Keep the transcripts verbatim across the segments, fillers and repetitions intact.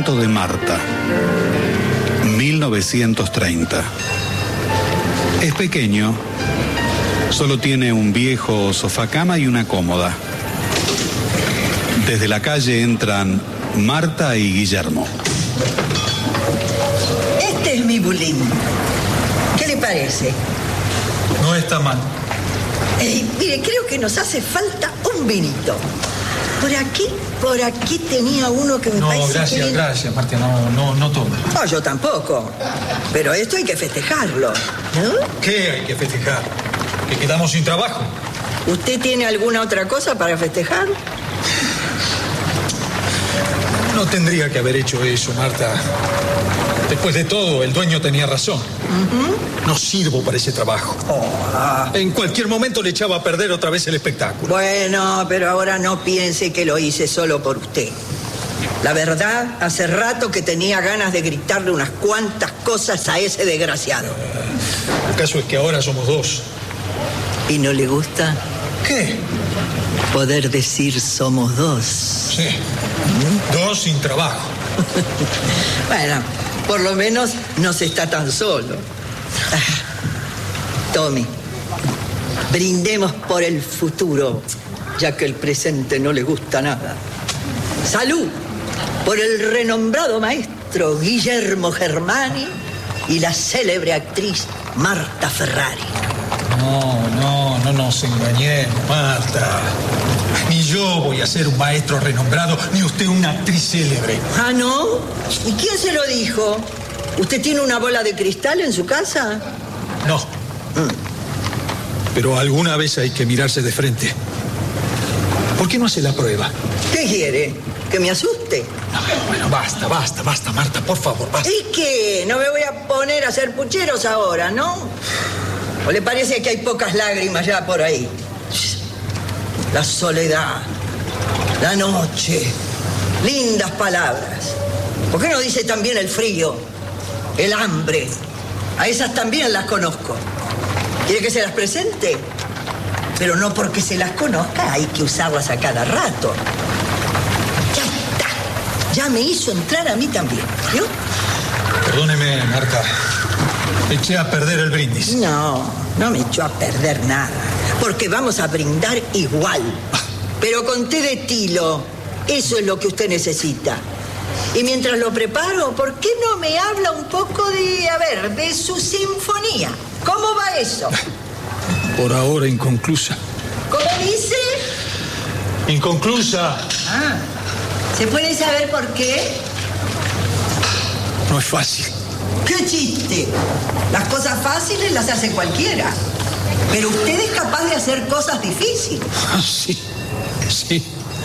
Departamento de Marta, mil novecientos treinta. Es pequeño, solo tiene un viejo sofá-cama y una cómoda. Desde la calle entran Marta y Guillermo. Este es mi bulín. ¿Qué le parece? No está mal. Eh, mire, creo que nos hace falta un vinito. Por aquí, por aquí tenía uno que me no, parece gracias, que... gracias, Marta, no, no, no tomo. No, yo tampoco. Pero esto hay que festejarlo, ¿no? ¿Qué hay que festejar? ¿Que quedamos sin trabajo? ¿Usted tiene alguna otra cosa para festejar? No tendría que haber hecho eso, Marta. Después de todo, el dueño tenía razón. Uh-huh. No sirvo para ese trabajo. Oh, ah. En cualquier momento le echaba a perder otra vez el espectáculo. Bueno, pero ahora no piense que lo hice solo por usted. La verdad, hace rato que tenía ganas de gritarle unas cuantas cosas a ese desgraciado. Uh, el caso es que ahora somos dos. ¿Y no le gusta? ¿Qué? Poder decir somos dos. Sí. ¿Mm? Dos sin trabajo. Bueno, por lo menos no se está tan solo. Tome, brindemos por el futuro, ya que el presente no le gusta nada. Salud por el renombrado maestro Guillermo Germani y la célebre actriz Marta Ferrari. No, no, no nos engañemos, Marta. Ni yo voy a ser un maestro renombrado, ni usted una actriz célebre. ¿Ah, no? ¿Y quién se lo dijo? ¿Usted tiene una bola de cristal en su casa? No. Mm. Pero alguna vez hay que mirarse de frente. ¿Por qué no hace la prueba? ¿Qué quiere? ¿Que me asuste? No, bueno, basta, basta, basta, Marta, por favor, basta. ¿Y qué? No me voy a poner a hacer pucheros ahora, ¿no? ¿O le parece que hay pocas lágrimas ya por ahí? La soledad, la noche, lindas palabras. ¿Por qué no dice también el frío, el hambre? A esas también las conozco. ¿Quiere que se las presente? Pero no porque se las conozca hay que usarlas a cada rato. Ya está. Ya me hizo entrar a mí también, ¿vio? Perdóneme, Marta. Eché a perder el brindis. No, no me echó a perder nada. Porque vamos a brindar igual. Pero con té de tilo. Eso es lo que usted necesita. Y mientras lo preparo, ¿por qué no me habla un poco de, a ver, de su sinfonía? ¿Cómo va eso? Por ahora inconclusa. ¿Cómo dice? Inconclusa. Ah, ¿se puede saber por qué? No es fácil. ¡Qué chiste! Las cosas fáciles las hace cualquiera. Pero usted es capaz de hacer cosas difíciles. Ah, sí, sí.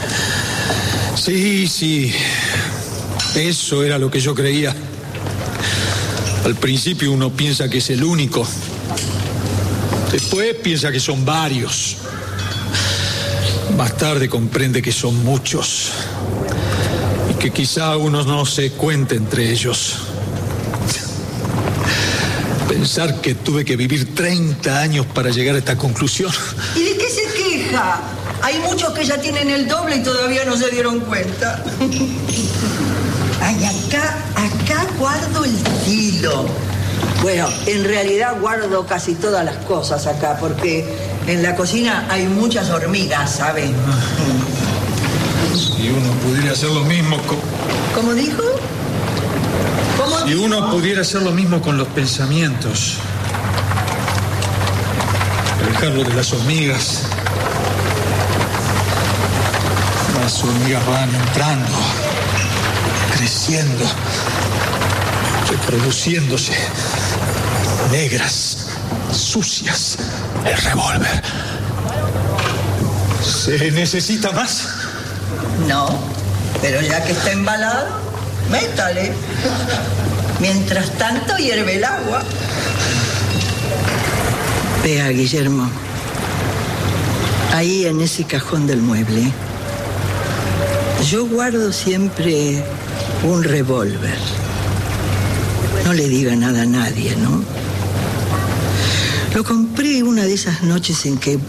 Sí, sí. Eso era lo que yo creía. Al principio uno piensa que es el único. Después piensa que son varios. Más tarde comprende que son muchos. Y que quizá uno no se cuente entre ellos. Pensar que tuve que vivir treinta años para llegar a esta conclusión. ¿Y de qué se queja? Hay muchos que ya tienen el doble y todavía no se dieron cuenta. Ay, acá, acá guardo el tilo. Bueno, en realidad guardo casi todas las cosas acá, porque en la cocina hay muchas hormigas, ¿saben? Si uno pudiera hacer lo mismo con... ¿Cómo dijo? ¿Cómo Si dijo? uno pudiera hacer lo mismo con los pensamientos. Alejarlo de las hormigas. Las hormigas van entrando, creciendo, reproduciéndose, negras, sucias. El revólver. ¿Se necesita más? No, pero ya que está embalado, métale. Mientras tanto hierve el agua. Vea, Guillermo, ahí en ese cajón del mueble, yo guardo siempre un revólver. No le diga nada a nadie, ¿no? Lo compré una de esas noches en que,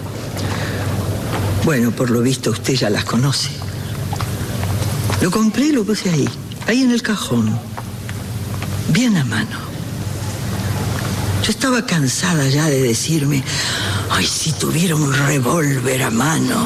bueno, por lo visto usted ya las conoce. Lo compré y lo puse ahí, ahí en el cajón, bien a mano. Yo estaba cansada ya de decirme, ay, si tuviera un revólver a mano.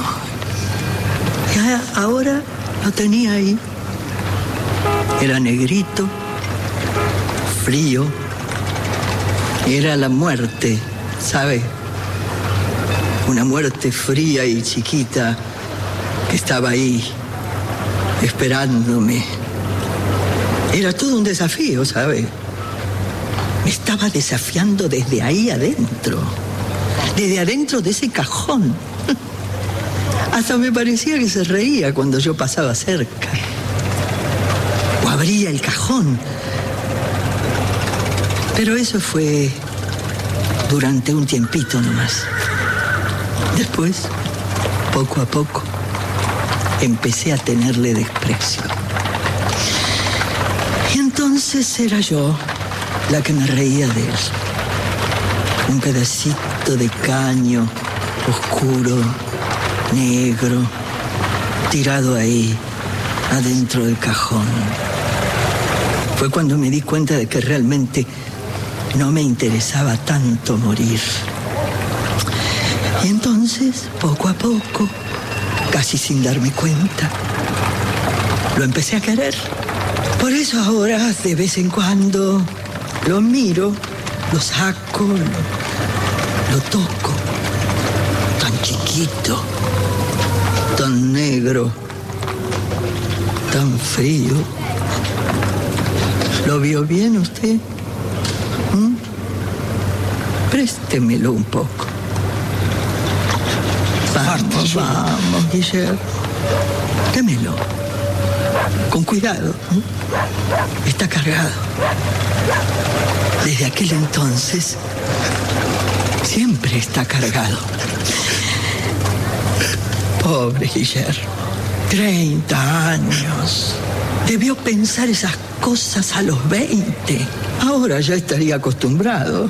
Y ahora lo tenía ahí. Era negrito, frío. Era la muerte, ¿sabe? Una muerte fría y chiquita que estaba ahí, esperándome. Era todo un desafío, ¿sabe? Me estaba desafiando desde ahí adentro, desde adentro de ese cajón. Hasta me parecía que se reía cuando yo pasaba cerca. O abría el cajón. Pero eso fue durante un tiempito nomás. Después, poco a poco, empecé a tenerle desprecio. Y entonces era yo la que me reía de él. Un pedacito de caño oscuro, negro, tirado ahí, adentro del cajón. Fue cuando me di cuenta de que realmente no me interesaba tanto morir. Y entonces, poco a poco, casi sin darme cuenta, lo empecé a querer. Por eso ahora, de vez en cuando, lo miro, lo saco, lo, lo toco. Tan chiquito, tan negro, tan frío. ¿Lo vio bien usted? ¿Mm? Préstemelo un poco. Vamos, vamos, Guillermo. Démelo. Con cuidado. ¿Mm? Está cargado. Desde aquel entonces, siempre está cargado. Pobre Guillermo. Treinta años. Debió pensar esas cosas a los veinte. Ahora ya estaría acostumbrado.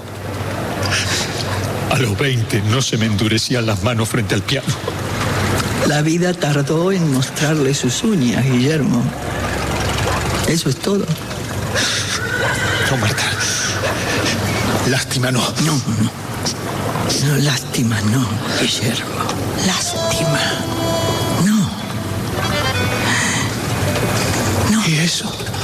A los veinte no se me endurecían las manos frente al piano. La vida tardó en mostrarle sus uñas, Guillermo. Eso es todo. No, Marta. Lástima no. No, no. No, lástima no, Guillermo. Lástima. No. No. ¿Y eso?